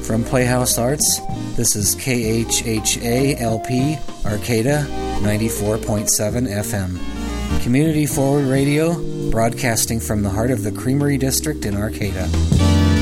From Playhouse Arts, this is KHHA-LP Arcata 94.7 FM. Community Forward Radio, broadcasting from the heart of the Creamery District in Arcata.